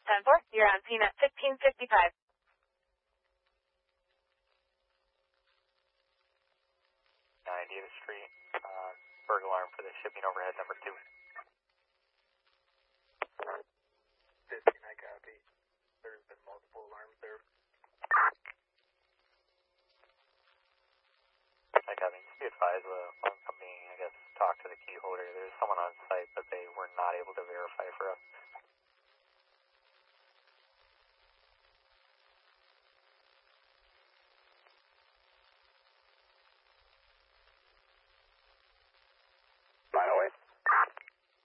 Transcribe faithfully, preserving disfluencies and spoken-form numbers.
ten four, you're on P N at fifteen fifty-five. ninetieth Street, uh, burglar alarm for the shipping overhead number two. fifteen, I copy. There's been multiple alarms there. I copy. Just be advised, the phone company, I guess, talked to the key holder. There's someone on site, but they were not able to verify for us.